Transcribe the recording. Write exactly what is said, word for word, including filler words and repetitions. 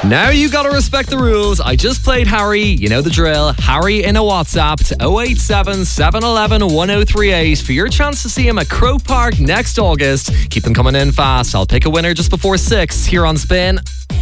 Now you gotta respect the rules. I just played Harry. You know the drill. Harry in a WhatsApp to oh eight seven, seven one one, one oh three eight for your chance to see him at Croke Park next August. Keep them coming in fast. I'll pick a winner just before six here on Spin.